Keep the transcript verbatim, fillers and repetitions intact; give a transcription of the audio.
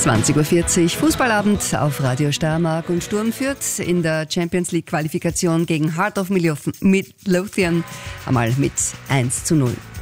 zwanzig Uhr vierzig, Fußballabend auf Radio Steiermark, und Sturm Fürth in der Champions League Qualifikation gegen Heart of Midlothian einmal mit eins zu null.